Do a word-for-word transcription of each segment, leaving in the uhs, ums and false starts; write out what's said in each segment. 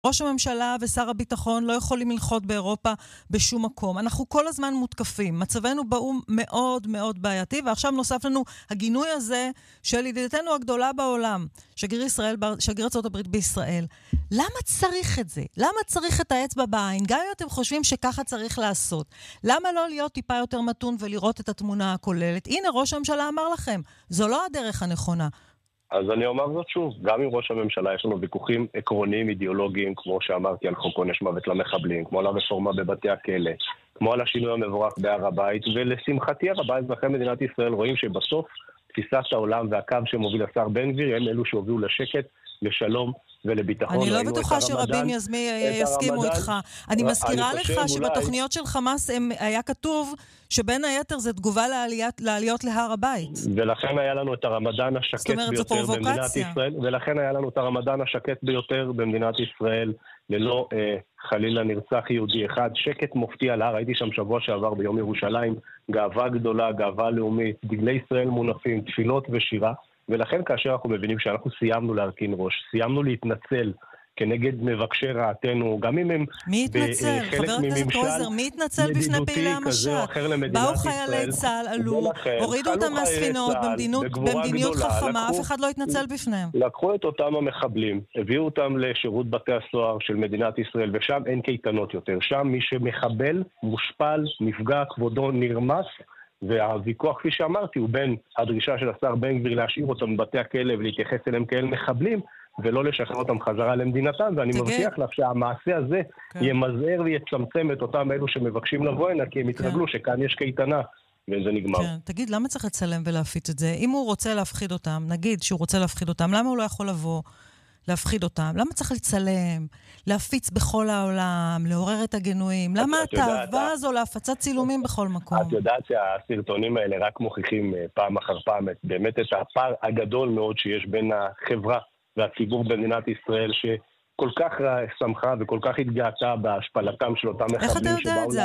ראש הממשלה ושר הביטחון לא יכולים ללחוץ באירופה בשום מקום. אנחנו כל הזמן מותקפים. מצבנו באום מאוד מאוד בעייתי, ועכשיו נוסף לנו הגינוי הזה של ידידתנו הגדולה בעולם, שגריר ישראל, שגריר ארצות הברית בישראל. למה צריך את זה? למה צריך את האצבע בעין? גם אם אתם חושבים שככה צריך לעשות. למה לא להיות טיפה יותר מתון ולראות את התמונה הכוללת? הנה, ראש הממשלה אמר לכם, זו לא הדרך הנכונה. אז אני אומר זאת שוב, גם עם ראש הממשלה יש לנו ויכוחים עקרוניים אידיאולוגיים, כמו שאמרתי על חוק עונש מוות למחבלים, כמו על הרפורמה בבתי הכלא, כמו על השינוי המבורך בהר הבית, ולשמחתי הרבה אזרחי מדינת ישראל רואים שבסוף תפיסת העולם והקו שמוביל השר בן גביר הם אלו שהובילו לשקט, לשלום ולביטחון. אני לא בטוחה שרבים יסכימו איתך. אני מזכירה לך שבתוכניות של חמאס היה כתוב שבין היתר זה תגובה לעליות להר הבית. ולכן היה לנו את הרמדאן השקט ביותר במדינת ישראל, ולכן היה לנו את הרמדאן השקט ביותר במדינת ישראל, ללא חלילה נרצח יהודי אחד. שקט מופתי על הר, הייתי שם שבוע שעבר ביום ירושלים, גאווה גדולה, גאווה לאומית, דגלי ישראל מונפים, תפילות ושירה. ולכן כאשר אנחנו מבינים שאנחנו סיימנו להרכין ראש, סיימנו להתנצל כנגד מבקשי רעתנו, גם אם הם מי התנצל? חבר הכנסת קרויזר, מי התנצל בפני פעילי המשט? באו חיילי צה"ל, עלו, הורידו אותם מהספינות במדיניות חכמה, אף אחד לא התנצל בפניהם. לקחו את אותם המחבלים, הביאו אותם לשירות בתי הסוהר של מדינת ישראל, ושם אין קייטנות יותר. שם מי שמחבל, מושפל, נפגע, כבודו נרמס, והוויכוח, כפי שאמרתי, הוא בין הדרישה של השר בן גביר להשאיר אותם בבתי הכלא ולהתייחס אליהם כאל מחבלים, ולא לשחרר אותם חזרה למדינתם, ואני מבטיח לך שהמעשה הזה ימזער ויצמצם את אותם אלו שמבקשים לבוא הנה, כי הם יתרגלו שכאן יש קייטנה, וזה נגמר. תגיד, למה צריך לצלם ולהפיץ את זה? אם הוא רוצה להפחיד אותם, נגיד שהוא רוצה להפחיד אותם, למה הוא לא יכול לבוא להפחיד אותם? למה צריך לצלם, להפיץ בכל העולם, לעורר את הגינויים? למה התאווה הזו להפצת צילומים בכל מקום? את יודעת שהסרטונים האלה רק מוכיחים פעם אחר פעם באמת את הפער הגדול מאוד שיש בין החברה והציבור במדינת ישראל, שכל כך שמחה וכל כך התגאתה בהשפלתם של אותם מחבלים. איך אתה יודע את זה?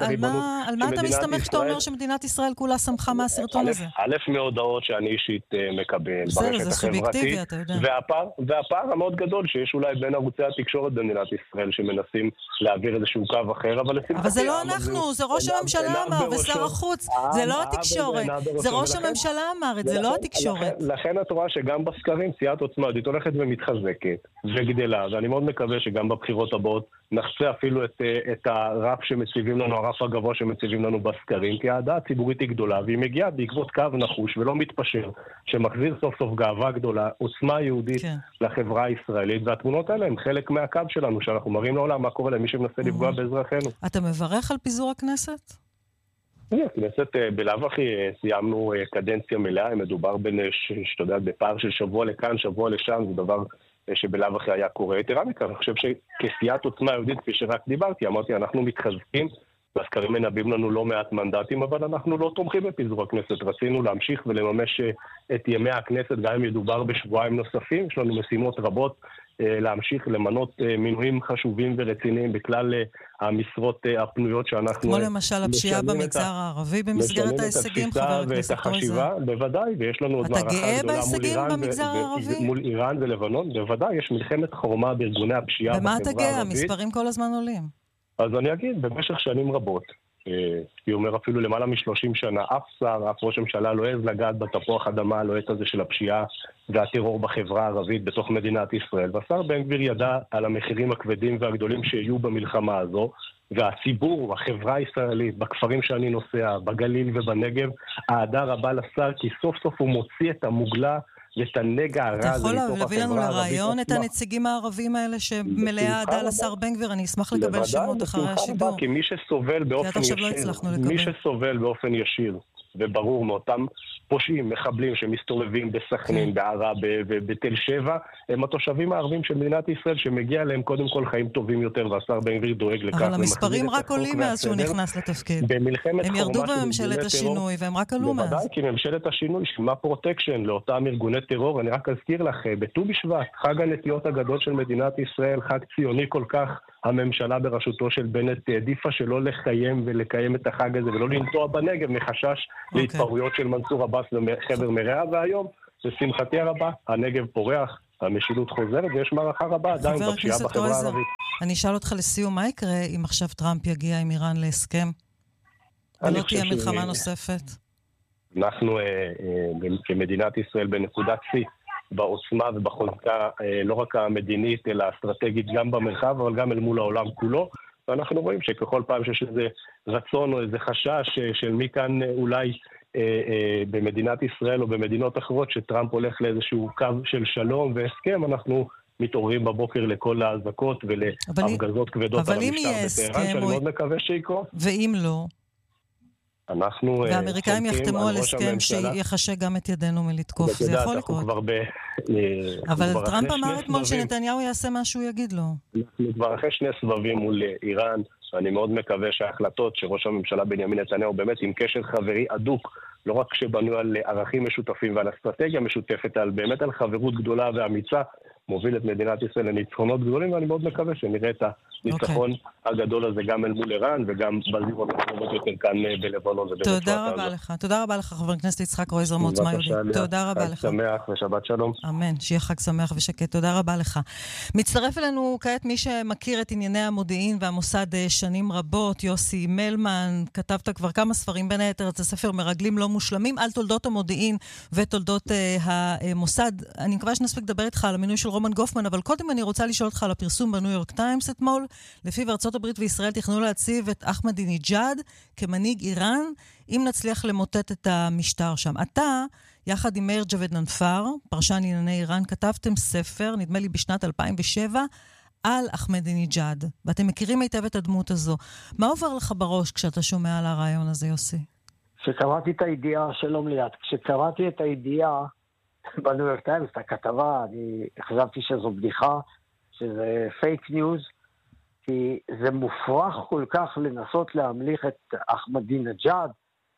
על מה אתה מסתמך שאתה אומר שמדינת ישראל כולה שמחה מהסרטון הזה? א' מהודעות שאני אישית מקבל ברשת החברתית, והפער המאוד גדול שיש אולי בין ערוצי התקשורת במדינת ישראל שמנסים להעביר איזשהו קו אחר, אבל אבל זה לא אנחנו, זה ראש הממשלה אמר ושר החוץ, זה לא התקשורת, זה ראש הממשלה אמר את זה, לא התקשורת. לכן את רואה שגם בסקרים סיעת עוצמה יהודית הולכת ומתחזקת וגדלה, ואני מאוד מקווה שגם בבחירות הבאות נחצה אפילו את, את הרף שמציבים לנו, הרף הגבוה שמציבים לנו בסקרים, כי העדה הציבורית היא גדולה, והיא מגיעה בעקבות קו נחוש ולא מתפשר, שמחזיר סוף סוף גאווה גדולה, עוצמה יהודית כן. לחברה הישראלית, והתמונות האלה הם חלק מהקו שלנו, שאנחנו מראים לעולם מה קורה למי שמנסה לפגוע באזרחינו. אתה מברך על פיזור הכנסת? הכנסת בלאו הכי סיימנו קדנציה מלאה, מדובר בין, שאתה יודע, בפער של שבוע לכאן, שבוע לשם, זה דבר שבלאו הכי היה קורה. יתרה מכך, אני חושב שכסיעת עוצמה יהודית, כפי שרק דיברתי, אמרתי, אנחנו מתחזקים, והסקרים מנבאים לנו לא מעט מנדטים, אבל אנחנו לא תומכים בפיזור הכנסת. רצינו להמשיך ולממש את ימי הכנסת, גם אם ידובר בשבועיים נוספים. יש לנו משימות רבות להמשיך למנות מינויים חשובים ורציניים בכלל המשרות הפנויות שאנחנו... כמו למשל הפשיעה במגזר הערבי במסגרת ההישגים, חבר הכנסת קרויזר. בוודאי, ויש לנו עוד מערכה גדולה מול איראן, מול איראן ולבנון. בוודאי, יש מלחמת חורמה בארגוני הפשיעה בחברה הערבית. במה אתה גאה? המספרים כל הזמן עולים. אז אני אגיד, במשך שנים רבות, היא אומר אפילו למעלה משלושים שנה, אף שר, אף ראש הממשלה לא העז לגעת בתפוח אדמה הלוהט הזה של הפשיעה והטרור בחברה הערבית בתוך מדינת ישראל. והשר בן גביר ידע על המחירים הכבדים והגדולים שיהיו במלחמה הזו, והציבור, החברה הישראלית, בכפרים שאני נוסע, בגליל ובנגב, העדה רבה לשר, כי סוף סוף הוא מוציא את המוגלה ואת הנגע הרע. אתה יכול להביא לנו לרעיון את הנציגים הערבים האלה שמלאה העדה לשר בן גביר? אני אשמח לקבל שמות אחרי השידור. כי מי שסובל באופן ישיר, מי שסובל באופן ישיר וברור מאותם פושעים, מחבלים שמסתובבים בסכנין, בעראבה ובתל שבע, הם התושבים הערבים של מדינת ישראל שמגיע להם קודם כל חיים טובים יותר, והשר בן גביר דואג לכך. אבל המספרים רק עולים מאז שהוא נכנס לתפקיד. הם ירדו בממשלת השינוי והם רק עלו מאז. בוודאי, כי ממשלת השינוי שילמה פרוטקשן לאותם ארגוני טרור. אני רק אזכיר לך, בט"ו בשבט, חג הנטיות הגדול של מדינת ישראל, חג ציוני כל כך, הממשלה בראשותו של בנט העדיפה שלא לקיים ולקיים את החג הזה ולא לנטוע בנגב מחשש להתפרעויות של מנסור עבאס וחבר מרעיו, והיום לשמחתי הרבה הנגב פורח, המשילות חוזרת, ויש מערכה רבה עדיין בפשיעה בחברה הערבית. אני אשאל אותך לסיום, מה יקרה אם עכשיו טראמפ יגיע עם איראן להסכם? ולא תהיה מלחמה נוספת? אנחנו כמדינת ישראל בנקודת שיא, בעוצמה ובחוזקה לא רק המדינית אלא האסטרטגית גם במרחב, אבל גם אל מול העולם כולו. ואנחנו רואים שככל פעם שיש איזה רצון או איזה חשש של מי כאן אולי במדינת ישראל או במדינות אחרות שטראמפ הולך לאיזשהו קו של שלום והסכם, אנחנו מתעוררים בבוקר לכל האזעקות ולהפגזות כבדות על המשטר בטהרן, שאני מאוד מקווה שיקרה. ואם לא? אנחנו והאמריקאים יחתמו על הסכם שיחשה גם את ידינו מלתקוף. זה יכול לקרות. אבל טראמפ אמר אתמול שנתניהו יעשה מה שהוא יגיד לו. אנחנו כבר אחרי שני סבבים מול איראן, ואני מאוד מקווה שההחלטות שראש הממשלה בנימין נתניהו באמת עם קשר חברי אדוק, לא רק שבנו על ערכים משותפים ועל אסטרטגיה משותפת, על באמת על חברות גדולה ואמיצה, מוביל את מדינת ישראל לניצחונות גדולים, ואני מאוד מקווה שנראה את הניצחון okay. הגדול הזה גם אל מול איראן, וגם בזירות הקרובות יותר כאן בלבנון. תודה רבה לך. תודה רבה לך, חבר הכנסת יצחק קרויזר מעוצמה יהודית. תודה רבה לך. חג שמח ושבת שלום. אמן, שיהיה חג שמח ושקט. תודה רבה לך. מצטרף אלינו כעת מי שמכיר את ענייני המודיעין והמוסד שנים רבות, יוסי מלמן, כתבת כבר כמה ספרים, בין היתר את הספר מרגלים לא מושלמים, על תולדות המודיעין ותולדות המוסד. אני מקווה שנספיק לדבר איתך על המינוי של רומן גופמן, אבל קודם אני רוצה לשאול אותך על הפרסום בניו יורק טיימס אתמול, לפיו ארצות הברית וישראל תכננו להציב את אחמדינג'אד כמנהיג איראן, אם נצליח למוטט את המשטר שם. אתה, יחד עם מאיר ג'ווד ננפר, פרשן ענייני איראן, כתבתם ספר, נדמה לי בשנת אלפיים ושבע, על אחמדינג'אד, ואתם מכירים היטב את הדמות הזו. מה עובר לך בראש כשאתה שומע על הרעיון הזה, יוסי? כשקראתי את הידיעה, שלום ליד, כשקראתי את הידיעה, בניו יורק טיימס, את הכתבה, אני חשבתי שזו בדיחה, שזה פייק ניוז, כי זה מופרך כל כך לנסות להמליך את אחמדינג'אד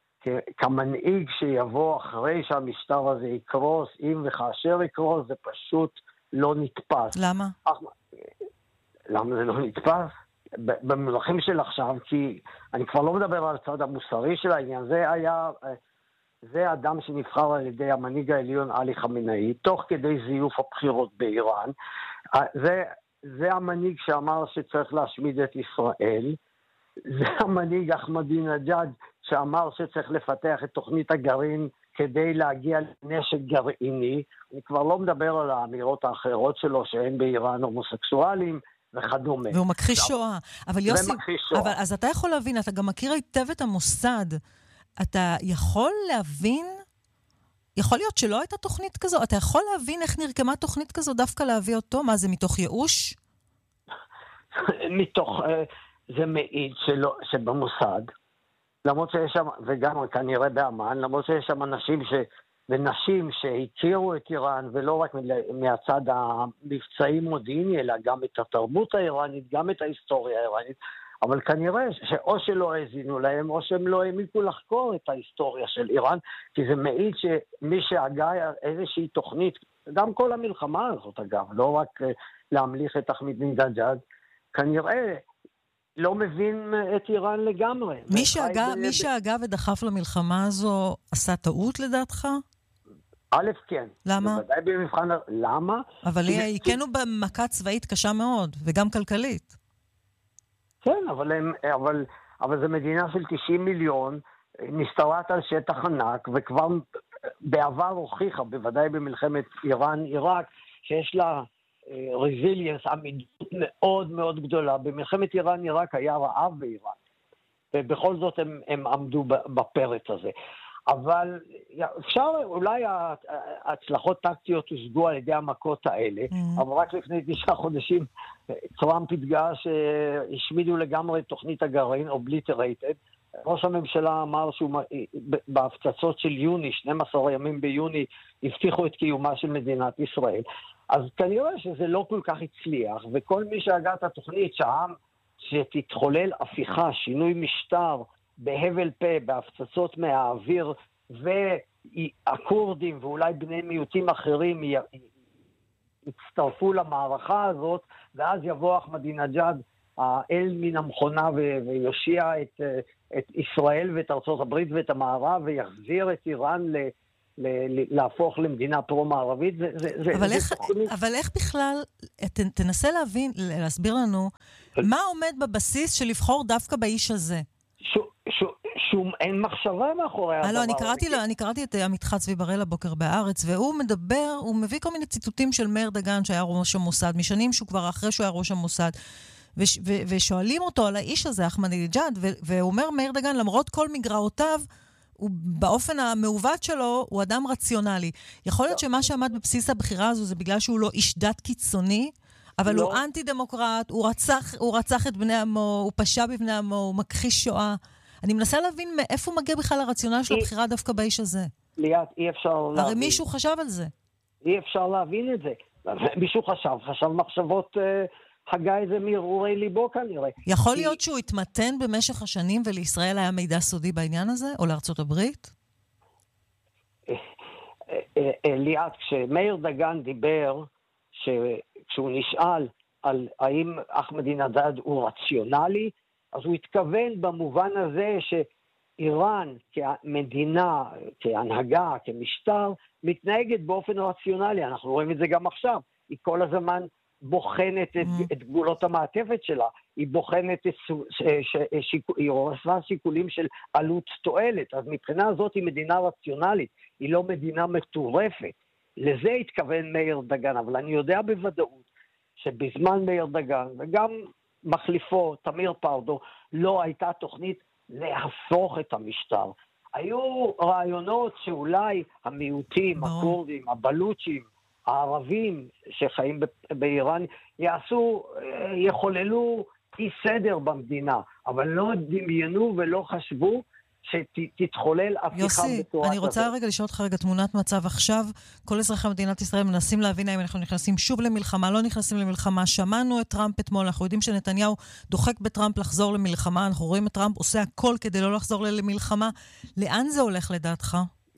כמנהיג שיבוא אחרי שהמשטר הזה יקרוס, אם וכאשר יקרוס, זה פשוט לא נתפס. למה? למה זה לא נתפס? במונחים של עכשיו, כי אני כבר לא מדבר על הצד המוסרי של העניין, זה היה... זה אדם שנבחר על ידי המנהיג העליון עלי חמינאי, תוך כדי זיוף הבחירות באיראן. זה, זה המנהיג שאמר שצריך להשמיד את ישראל. זה המנהיג אחמדינג'אד שאמר שצריך לפתח את תוכנית הגרעין כדי להגיע לנשק גרעיני. אני כבר לא מדבר על האמירות האחרות שלו שאין באיראן הומוסקסואלים וכדומה. והוא מכחיש שואה. אבל יוסי, אבל אז אתה יכול להבין, אתה גם מכיר היטב את המוסד. אתה יכול להבין, יכול להיות שלא הייתה תוכנית כזו, אתה יכול להבין איך נרקמה תוכנית כזו, דווקא להביא אותו? מה, זה מתוך ייאוש? מתוך, זה מעיד שלא, שבמוסד, למרות שיש שם, וגם כנראה באמן, למרות שיש שם אנשים ש, ונשים שהכירו את איראן, ולא רק מהצד המבצעי מודיעיני, אלא גם את התרבות האיראנית, גם את ההיסטוריה האיראנית, אבל כנראה שאו שלא הזינו להם, או שהם לא העמיקו לחקור את ההיסטוריה של איראן, כי זה מעיד שמי שהגה איזושהי תוכנית, גם כל המלחמה הזאת אגב, לא רק להמליך את אחמדינג'אד, כנראה לא מבין את איראן לגמרי. מי שהגה, מי שהגה ודחף למלחמה הזו עשה טעות לדעתך? א' כן. למה? בוודאי במבחן, למה? אבל היא כן הוא במכה צבאית קשה מאוד, וגם כלכלית. כן, אבל, הם, אבל, אבל זה מדינה של תשעים מיליון, נסתרת על שטח ענק, וכבר בעבר הוכיחה, בוודאי במלחמת איראן-עיראק, שיש לה רזיליאנס, עמידות מאוד מאוד גדולה. במלחמת איראן-עיראק היה רעב באיראן, ובכל זאת הם, הם עמדו בפרץ הזה. אבל אפשר, אולי ההצלחות טקטיות הושגו על ידי המכות האלה, mm-hmm. אבל רק לפני תשעה חודשים טראמפ התגאה שהשמידו לגמרי את תוכנית הגרעין, obliterated. ראש הממשלה אמר שהוא בהפצצות של יוני, שנים עשר ימים ביוני, הבטיחו את קיומה של מדינת ישראל. אז כנראה שזה לא כל כך הצליח, וכל מי שהגה את התוכנית שהעם שתתחולל הפיכה, שינוי משטר, בהבל פה, בהפצצות מהאוויר, והקורדים ואולי בני מיעוטים אחרים יצטרפו למערכה הזאת, ואז יבוא אחמדינג'אד, האל מן המכונה, ויושיע את, את ישראל ואת ארצות הברית ואת המערב, ויחזיר את איראן להפוך למדינה פרו-מערבית. זה, זה, אבל, זה איך, תוכנית... אבל איך בכלל, ת, תנסה להבין, להסביר לנו, מה עומד בבסיס של לבחור דווקא באיש הזה? שום, שום, שום, אין מחשבה מאחורי הדבר. לא, אני קראתי, לו, אני קראתי את עמית חצבי בראל הבוקר בארץ, והוא מדבר, הוא מביא כל מיני ציטוטים של מאיר דגן, שהיה ראש המוסד, משנים שהוא כבר אחרי שהוא היה ראש המוסד, וש, ו, ושואלים אותו על האיש הזה, אחמדינג'אד, והוא אומר, מאיר דגן, למרות כל מגרעותיו, הוא, באופן המעוות שלו, הוא אדם רציונלי. יכול להיות שמה שעמד בבסיס הבחירה הזו, זה בגלל שהוא לא איש דת קיצוני, אבל לא. הוא אנטי-דמוקרט, הוא רצח, הוא רצח את בני עמו, הוא פשע בבני עמו, הוא מכחיש שואה. אני מנסה להבין מאיפה מגיע בכלל הרציונל של הבחירה דווקא באיש הזה. ליאת, אי אפשר להבין. הרי מישהו חשב על זה. אי אפשר להבין את זה. מישהו חשב, חשב מחשבות... הגה איזה מהרהורי ליבו כנראה. יכול להיות שהוא התמתן במשך השנים ולישראל היה מידע סודי בעניין הזה? או לארצות הברית? ליאת, כשמאיר דגן דיבר, כשהוא נשאל על האם אחמדינג'אד הוא רציונלי, אז הוא התכוון במובן הזה שאיראן כמדינה, כהנהגה, כמשטר, מתנהגת באופן רציונלי. אנחנו רואים את זה גם עכשיו. היא כל הזמן בוחנת את, mm-hmm. את גבולות המעטפת שלה, היא בוחנת את ש, ש, שיק, היא עושה שיקולים של עלות תועלת, אז מבחינה הזאת היא מדינה רציונלית, היא לא מדינה מטורפת. לזה התכוון מאיר דגן, אבל אני יודע בוודאות שבזמן מאיר דגן, וגם מחליפו, תמיר פרדו, לא הייתה תוכנית להפוך את המשטר. היו רעיונות שאולי המיעוטים, no. הקורדים, הבלוצ'ים, הערבים שחיים באיראן יעשו, יחוללו אי סדר במדינה, אבל לא דמיינו ולא חשבו שתתחולל הפיכה בתורה. יוסי, אני רוצה רגע לשאול אותך רגע תמונת מצב עכשיו. כל אזרחי מדינת ישראל מנסים להבין האם אנחנו נכנסים שוב למלחמה, לא נכנסים למלחמה. שמענו את טראמפ אתמול, אנחנו יודעים שנתניהו דוחק בטראמפ לחזור למלחמה, אנחנו רואים את טראמפ עושה הכל כדי לא לחזור למלחמה. לאן זה הולך לדעתך?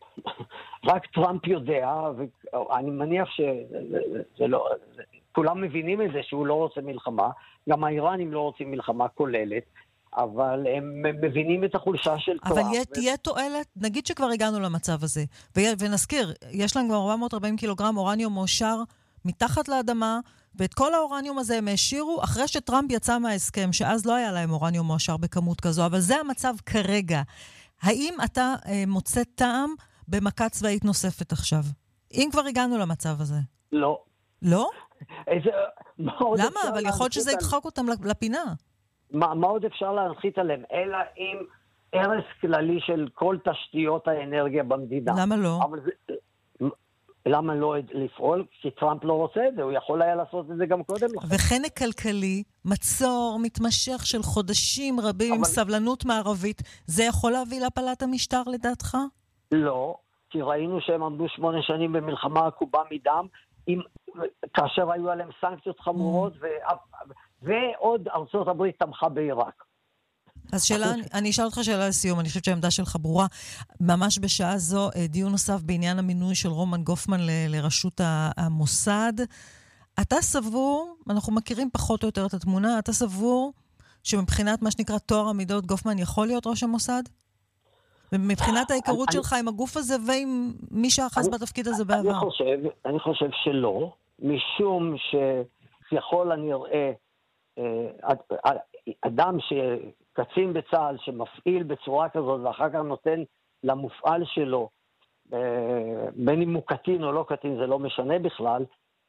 רק טראמפ יודע, ואני מניח שזה לא, כולם מבינים את זה שהוא לא רוצה מלחמה, גם האיראנים לא רוצים מלחמה כוללת, אבל הם מבינים את החולשה של טראמפ. אבל תהיה תועלת, נגיד שכבר הגענו למצב הזה, ונזכיר, יש לנו ארבע מאות וארבעים קילוגרם אורניום מאושר מתחת לאדמה, ואת כל האורניום הזה הם השאירו אחרי שטראמפ יצא מההסכם, שאז לא היה להם אורניום מאושר בכמות כזו, אבל זה המצב כרגע. האם אתה אה, מוצא טעם במכה צבאית נוספת עכשיו? אם כבר הגענו למצב הזה. לא. לא? איזה, למה? אבל יכול להיות שזה ידחק אותם לפינה. מה, מה עוד אפשר להנחית עליהם? אלא עם ערס כללי של כל תשתיות האנרגיה במדינה. למה לא? אבל זה, למה לא לפעול? כי טראמפ לא רוצה את זה, הוא יכול היה לעשות את זה גם קודם לכן. וחנק כלכלי, מצור מתמשך של חודשים רבים אבל... עם סבלנות מערבית, זה יכול להביא להפלת המשטר לדעתך? לא, כי ראינו שהם עמדו שמונה שנים במלחמה עקובה מדם, עם, כאשר היו עליהם סנקציות חמורות, ו, ועוד ארצות הברית תמכה בעיראק. אז שאלה, אני אשאל אותך שאלה לסיום, אני חושבת שהעמדה שלך ברורה. ממש בשעה זו, דיון נוסף בעניין המינוי של רומן גופמן ל- לרשות המוסד. אתה סבור, אנחנו מכירים פחות או יותר את התמונה, אתה סבור שמבחינת מה שנקרא תואר המידות, גופמן יכול להיות ראש המוסד? ומבחינת ההיכרות שלך עם הגוף הזה ועם מי שאחז בתפקיד הזה בעבר? אני חושב, אני חושב שלא, משום שיכול הנראה אדם שקצין בצה"ל שמפעיל בצורה כזאת ואחר כך נותן למופעל שלו, בין אם הוא קטין או לא קטין, זה לא משנה בכלל,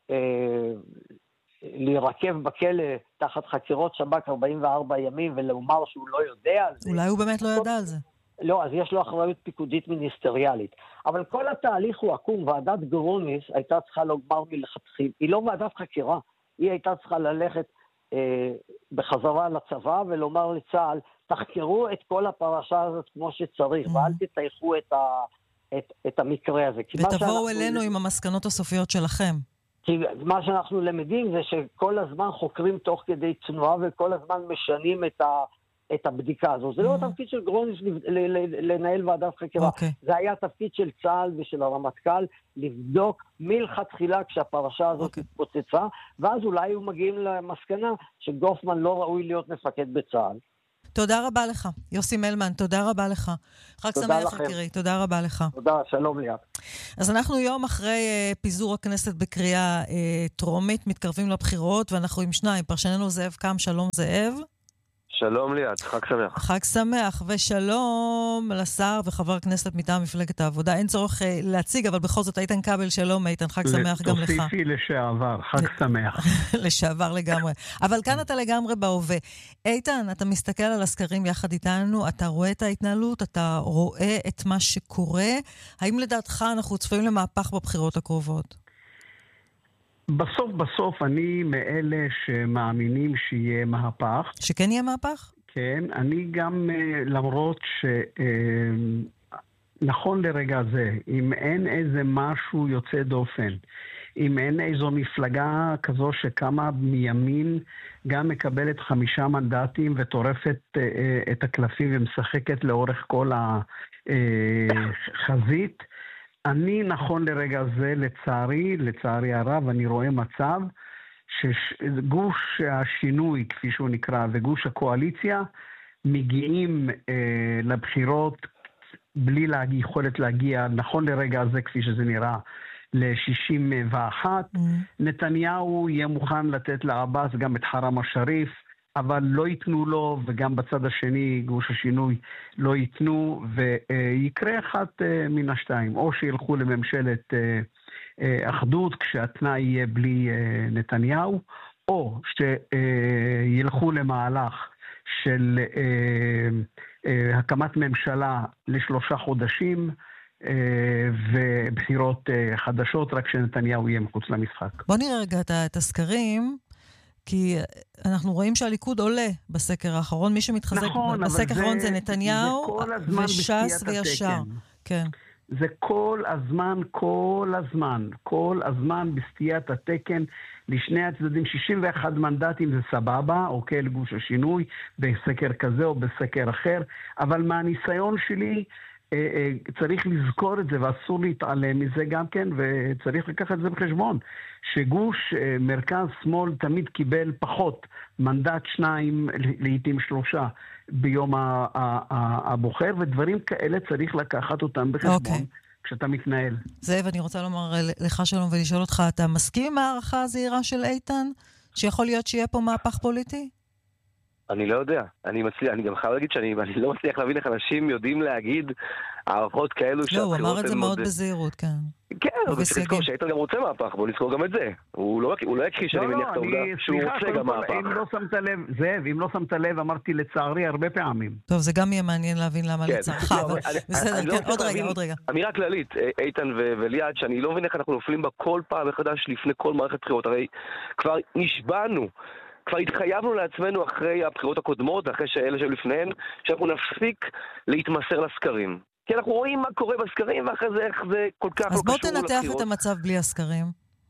להירקב בכלא תחת חקירות שב"כ ארבעים וארבעה ימים ולומר שהוא לא יודע על זה. אולי הוא באמת לא ידע על זה. לא, אז יש לו אחריות פיקודית מיניסטריאלית. אבל כל התהליך הוא עקום. ועדת גרוניס הייתה צריכה לומר מלכתחילה. היא לא ועדת חקירה. היא הייתה צריכה ללכת אה, בחזרה לצבא ולומר לצה"ל, תחקרו את כל הפרשה הזאת כמו שצריך, mm. ואל תטייחו את, ה, את, את המקרה הזה. ותבואו אלינו ל... עם המסקנות הסופיות שלכם. כי מה שאנחנו למדים זה שכל הזמן חוקרים תוך כדי תנועה, וכל הזמן משנים את ה... את הבדיקה הזו. זה לא התפקיד של גרוניס לנהל ועדת חקירה. זה היה התפקיד של צה"ל ושל הרמטכ"ל לבדוק מלכתחילה כשהפרשה הזאת התפוצצה, ואז אולי היו מגיעים למסקנה שגופמן לא ראוי להיות מפקד בצה"ל. תודה רבה לך. יוסי מלמן, תודה רבה לך. חג שמח יקירי, תודה רבה לך. תודה, שלום ליאת. אז אנחנו יום אחרי uh, פיזור הכנסת בקריאה uh, טרומית, מתקרבים לבחירות, ואנחנו עם שניים, פרשננו זאב קם, שלום זאב. שלום ליאת, חג שמח. חג שמח, ושלום לשר וחבר הכנסת מטעם מפלגת העבודה. אין צורך uh, להציג, אבל בכל זאת איתן כבל, שלום איתן, חג שמח גם לך. תוסיפי לשעבר, חג שמח. לשעבר לגמרי. אבל כאן אתה לגמרי בהווה. איתן, אתה מסתכל על הסקרים יחד איתנו, אתה רואה את ההתנהלות, אתה רואה את מה שקורה. האם לדעתך אנחנו צפויים למהפך בבחירות הקרובות? בסוף בסוף אני מאלה שמאמינים שיהיה מהפך. שכן יהיה מהפך? כן, אני גם למרות שנכון לרגע זה, אם אין איזה משהו יוצא דופן, אם אין איזו מפלגה כזו שקמה מימין, גם מקבלת חמישה מנדטים וטורפת את הקלפים ומשחקת לאורך כל החזית, אני נכון לרגע זה, לצערי, לצערי הרב, אני רואה מצב שגוש השינוי, כפי שהוא נקרא, וגוש הקואליציה, מגיעים אה, לבחירות בלי לה, יכולת להגיע, נכון לרגע זה, כפי שזה נראה, ל-שישים ואחת. Mm. נתניהו יהיה מוכן לתת לעבאס גם את חרם השריף, אבל לא ייתנו לו, וגם בצד השני, גוש השינוי, לא ייתנו, ויקרה אחת מן השתיים. או שילכו לממשלת אחדות, כשהתנאי יהיה בלי נתניהו, או שילכו למהלך של הקמת ממשלה לשלושה חודשים, ובחירות חדשות, רק שנתניהו יהיה מחוץ למשחק. בוא נראה רגע את הסקרים, כי אנחנו רואים שהליכוד עולה בסקר האחרון, מי שמתחזק נכון, בסקר האחרון זה, זה נתניהו וש"ס וישר. כן. זה כל הזמן, כל הזמן, כל הזמן בסטיית התקן לשני הצדדים. שישים ואחת מנדטים זה סבבה, אוקיי, לגוש השינוי, בסקר כזה או בסקר אחר, אבל מהניסיון שלי, צריך לזכור את זה ואסור להתעלם מזה גם כן, וצריך לקחת את זה בחשבון, שגוש מרכז שמאל תמיד קיבל פחות, מנדט שניים, לעתים שלושה ביום הבוחר, ודברים כאלה צריך לקחת אותם בחשבון okay. כשאתה מתנהל. זאב, אני רוצה לומר לך שלום ולשאול אותך, אתה מסכים עם הערכה הזהירה של איתן, שיכול להיות שיהיה פה מהפך פוליטי? אני לא יודע. אני מצליח, אני גם חייב להגיד שאני אני לא מצליח להבין איך אנשים יודעים להגיד הערכות כאלו. לא, הוא אמר את זה מאוד בזהירות, כן. כן, אבל צריך לזכור שאיתן גם רוצה מהפך, בואו נזכור גם את זה. הוא לא הכחיש שאני מניח את העובדה שהוא רוצה גם מהפך. אם לא שמת לב, זאב, אם לא שמת לב, אמרתי לצערי הרבה פעמים. טוב, זה גם יהיה מעניין להבין למה לצערך, אבל בסדר, כן, עוד רגע, עוד רגע. אמירה כללית, איתן וליעד, שאני לא מבין איך אנחנו נופלים בה כל פעם מחדש לפני כל מערכת בחירות. הרי כבר נשבענו, כבר התחייבנו לעצמנו אחרי הבחירות הקודמות, אחרי שאלה שהיו לפניהן, שאנחנו נפסיק להתמסר לסקרים. כי אנחנו רואים מה קורה בסקרים, ואחרי זה איך זה כל כך לא קשור לבחירות. אז בוא תנתח את המצב בלי הסקרים.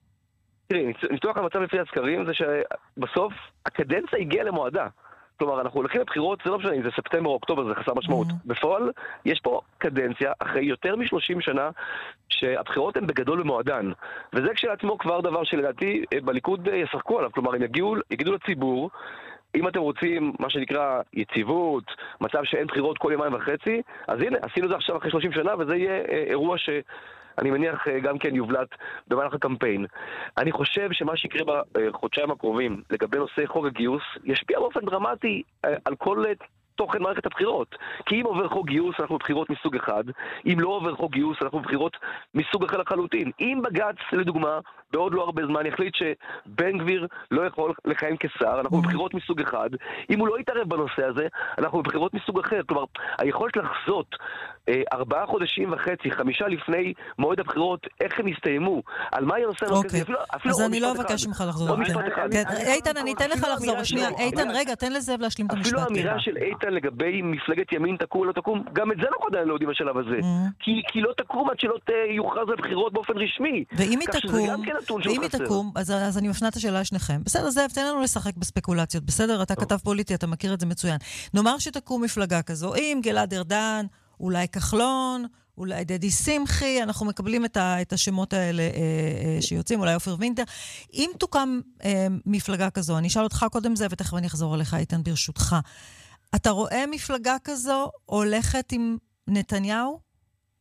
תראי, ניתוח המצב לפי הסקרים זה שבסוף הקדנציה הגיעה למועדה. כלומר, אנחנו הולכים לבחירות, זה לא משנה אם זה ספטמבר או אוקטובר, זה חסר משמעות. Mm-hmm. בפועל, יש פה קדנציה, אחרי יותר מ-שלושים שנה, שהבחירות הן בגדול במועדן. וזה כשלעצמו כבר דבר שלדעתי בליכוד ישחקו עליו. כלומר, הם יגיעו, יגידו לציבור, אם אתם רוצים מה שנקרא יציבות, מצב שאין בחירות כל יומיים וחצי, אז הנה, עשינו זה עכשיו אחרי שלושים שנה, וזה יהיה אירוע ש... אני מניח גם כן יובלט במהלך הקמפיין. אני חושב שמה שיקרה בחודשיים הקרובים לגבי נושא חוק הגיוס ישפיע באופן דרמטי על כל תוכן מערכת הבחירות. כי אם עובר חוק גיוס אנחנו בבחירות מסוג אחד, אם לא עובר חוק גיוס אנחנו בבחירות מסוג אחר לחלוטין. אם בג"ץ לדוגמה בעוד לא הרבה זמן יחליט שבן גביר לא יכול לכהן כשר, אנחנו בבחירות מסוג אחד. אם הוא לא יתערב בנושא הזה, אנחנו בבחירות מסוג אחר. כלומר, היכולת לחזות אה, ארבעה חודשים וחצי, חמישה לפני מועד הבחירות, איך הם יסתיימו, על מה הנושא המרכזי, אפילו, אפילו אז אני לא אבקש ממך לחזור. איתן, אני אתן לך לחזור. שנייה, איתן, רגע, תן לזאב להשלים את המשפט. אפילו האמירה של איתן לגבי מפלגת ימין תקום או לא תקום, גם את זה אנחנו עדיין לא יודעים בשלב הזה. כי לא תקום עד שלא יוכרז על בחירות באופן רשמי. ואם היא תקום, ואם היא תקום, אז אני מפנה את השאלה לשניכם. בסדר, זאב, תן לנו לשחק בספקולציות. בסדר, אתה כתב פוליטי, אתה מכיר את זה מצוין. נאמר שתקום מפלגה כזו, עם גלעד ארדן, אולי כחלון, אולי דדי שמחי, אנחנו מקבלים את, ה, את השמות האלה אה, אה, שיוצאים, אולי אופר וינטר. אם תוקם אה, מפלגה כזו, אני אשאל אותך קודם זה, ותכף אני אחזור אליך, איתן, ברשותך. אתה רואה מפלגה כזו הולכת עם נתניהו?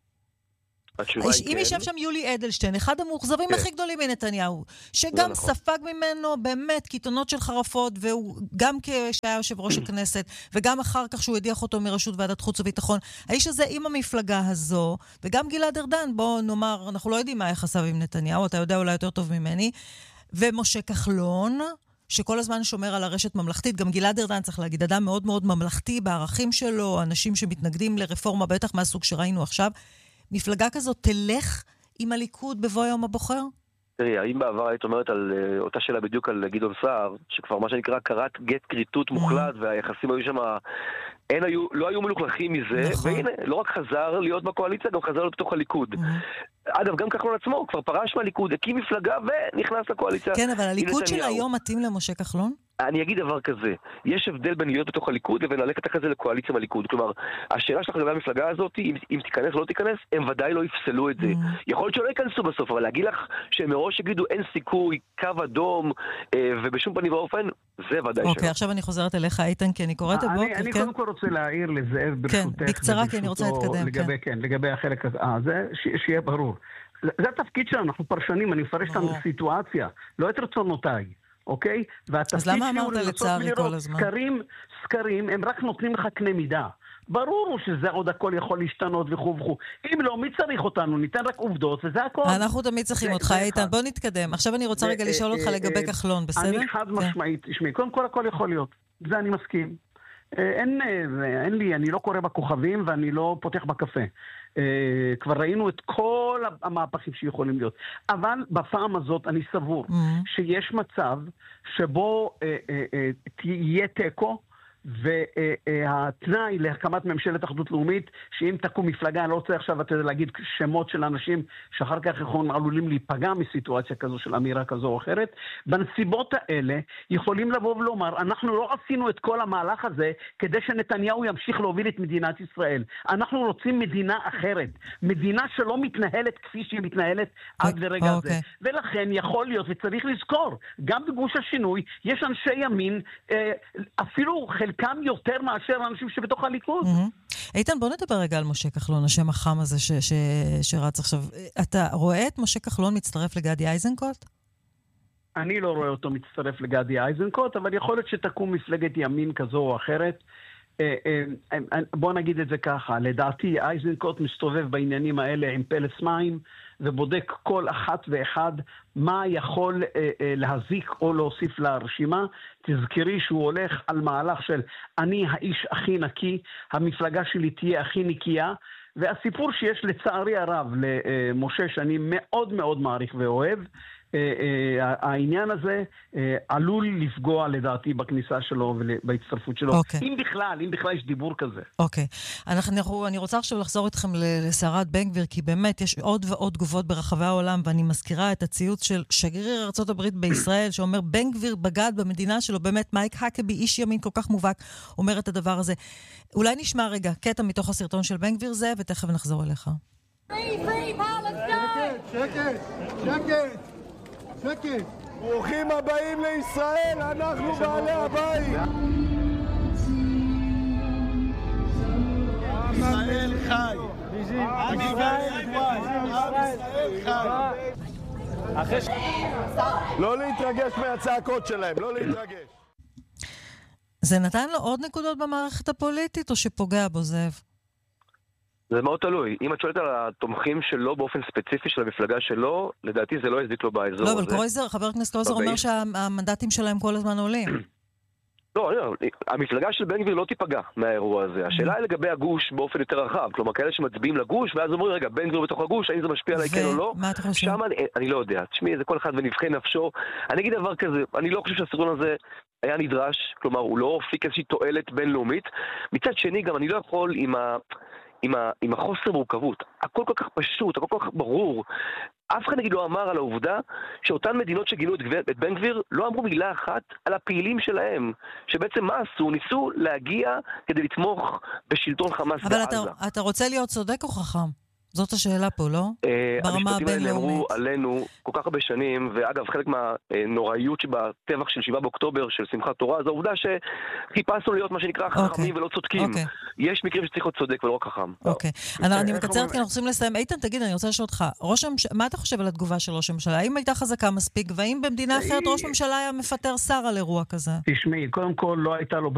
אם יישב שם יולי אדלשטיין, אחד המאוכזבים הכי גדולים מנתניהו, שגם ספג ממנו באמת קיתונות של חרפות, והוא גם כשהיה יושב ראש הכנסת, וגם אחר כך שהוא הדיח אותו מרשות ועדת חוץ וביטחון, האיש הזה עם המפלגה הזו, וגם גלעד ארדן, בוא נאמר, אנחנו לא יודעים מה יחסיו עם נתניהו, אתה יודע אולי יותר טוב ממני, ומשה כחלון, שכל הזמן שומר על הרשת ממלכתית, גם גלעד ארדן צריך להגיד, אדם מאוד מאוד ממלכתי בערכים שלו, אנשים שמתנגדים לרפורמה, בטח מהסוג שראינו עכשיו, מפלגה כזאת תלך עם הליכוד בבוא יום הבוחר? תראי, האם בעבר היית אומרת על uh, אותה שאלה בדיוק על גדעון סער, שכבר מה שנקרא קראת גט קריטות מוחלט, והיחסים היו שם, אין היו, לא היו מלוכלכים מזה, נכון. והנה, לא רק חזר להיות בקואליציה, גם חזר להיות בתוך הליכוד. אגב, גם כחלון עצמו, כבר פרש מהליכוד, הקים מפלגה ונכנס לקואליציה. כן, אבל הליכוד של היום מתאים למשה כחלון? אני אגיד דבר כזה, יש הבדל בין להיות בתוך הליכוד לבין ללכת כזה לקואליציה מהליכוד. כלומר, השאלה שלך לגבי המפלגה הזאת, אם, אם תיכנס או לא תיכנס, הם ודאי לא יפסלו את זה. Mm. יכול להיות שלא ייכנסו בסוף, אבל להגיד לך שהם מראש יגידו אין סיכוי, קו אדום, אה, ובשום פנים ואופן, זה ודאי שלא. אוקיי, עכשיו אני חוזרת אליך, איתן, כי אני קוראת הבוקר. אני, אני קודם כל רוצה להעיר לזאב ברשותך. כן, בקצרה, כי אני רוצה להתקדם. לגבי, כן. כן, לגבי החלק הזה, שיהיה ברור. זה התפקיד שלנו, אנחנו פרשנים, אני מפרש את הסיטואציה, לא את רצונותיי. אוקיי? אז למה אמרת לצערי כל הזמן? סקרים, סקרים, הם רק נותנים לך קנה מידה. ברור שזה עוד הכל יכול להשתנות וכו' וכו'. אם לא, מי צריך אותנו? ניתן רק עובדות, וזה הכל. אנחנו תמיד צריכים אותך, איתן. בוא נתקדם. עכשיו אני רוצה רגע לשאול אותך לגבי כחלון, בסדר? אני חד משמעית, תשמעי, קודם כל הכל יכול להיות. זה אני מסכים. אין, אין לי, אני לא קורא בכוכבים ואני לא פותח בקפה. כבר ראינו את כל המהפכים שיכולים להיות. אבל בפעם הזאת אני סבור שיש מצב שבו תהיה טקו, והתנאי להקמת ממשלת אחדות לאומית, שאם תקום מפלגה, אני לא רוצה עכשיו אתה להגיד שמות של אנשים שאחר כך יכולים עלולים להיפגע מסיטואציה כזו של אמירה כזו או אחרת, בנסיבות האלה יכולים לבוא ולומר, אנחנו לא עשינו את כל המהלך הזה כדי שנתניהו ימשיך להוביל את מדינת ישראל. אנחנו רוצים מדינה אחרת, מדינה שלא מתנהלת כפי שהיא מתנהלת עד לרגע הזה. ולכן יכול להיות, וצריך לזכור, גם בגוש השינוי יש אנשי ימין, אפילו חלקם יותר מאשר אנשים שבתוך הליכוד. איתן, בוא נדבר רגע על משה כחלון, השם החם הזה שרץ עכשיו. אתה רואה את משה כחלון מצטרף לגדי איזנקוט? אני לא רואה אותו מצטרף לגדי איזנקוט, אבל יכול להיות שתקום מפלגת ימין כזו או אחרת. בוא נגיד את זה ככה, לדעתי איזנקוט מסתובב בעניינים האלה עם פלס מים, ובודק כל אחת ואחד מה יכול אה, אה, להזיק או להוסיף לרשימה. תזכרי שהוא הולך על מהלך של אני האיש הכי נקי, המפלגה שלי תהיה הכי נקייה, והסיפור שיש לצערי הרב למשה שאני מאוד מאוד מעריך ואוהב, העניין הזה עלול לפגוע לדעתי בכניסה שלו ובהצטרפות שלו. אם בכלל, אם בכלל יש דיבור כזה. אוקיי. אני רוצה עכשיו לחזור איתכם לסערת בן גביר, כי באמת יש עוד ועוד תגובות ברחבי העולם, ואני מזכירה את הציוץ של שגריר ארצות הברית בישראל, שאומר בן גביר בגד במדינה שלו, באמת מייק האקבי, איש ימין כל כך מובהק, אומר את הדבר הזה. אולי נשמע רגע קטע מתוך הסרטון של בן גביר זה, ותכף נחזור אליך. שקט, שקט. שקט. ברוכים הבאים לישראל, אנחנו בעלי הבית. ישראל חי. עם ישראל חי. לא להתרגש מהצעקות שלהם, לא להתרגש. זה נתן לו עוד נקודות במערכת הפוליטית או שפוגע בו זאב? זה מאוד תלוי. אם את שואלת על התומכים שלו באופן ספציפי של המפלגה שלו, לדעתי זה לא יזדיק לו באזור הזה. לא, אבל קרויזר, חבר הכנסת קרויזר אומר שהמנדטים שלהם כל הזמן עולים. לא, לא, המפלגה של בן גביר לא תיפגע מהאירוע הזה. השאלה היא לגבי הגוש באופן יותר רחב. כלומר, כאלה שמצביעים לגוש, ואז אומרים, רגע, בן גביר בתוך הגוש, האם זה משפיע עליי כן או לא? ומה אתה חושב? שם אני, אני לא יודע. תשמעי, זה כל אחד ונבחן נפשו. אני אגיד דבר כזה, אני לא חושב שהסרטון הזה היה נדרש, כלומר, הוא לא הפיק איזושהי תועלת בינלאומית. מצד שני, גם אני לא יכול עם ה... עם, ה, עם החוסר מורכבות, הכל כל כך פשוט, הכל כל כך ברור. אף אחד נגיד לא אמר על העובדה שאותן מדינות שגינו את, את בן גביר לא אמרו מילה אחת על הפעילים שלהם, שבעצם מה עשו? ניסו להגיע כדי לתמוך בשלטון חמאס בעזה. אבל אתה, אתה רוצה להיות צודק או חכם? זאת השאלה פה, לא? ברמה המשפטים האלה נאמרו הבינלאומית. עלינו כל כך הרבה שנים, ואגב, חלק מהנוראיות שבטבח של שבעה באוקטובר של שמחת תורה, זו העובדה שחיפשנו להיות מה שנקרא חכמים ולא צודקים. יש מקרים שצריך להיות צודק ולא רק חכם. אוקיי. אני מקצרת כי אנחנו רוצים לסיים. איתן, תגיד, אני רוצה לשאול אותך, מה אתה חושב על התגובה של ראש הממשלה? האם הייתה חזקה מספיק, והאם במדינה אחרת ראש הממשלה היה מפטר שר על אירוע כזה? תשמעי, קודם כל לא הייתה לו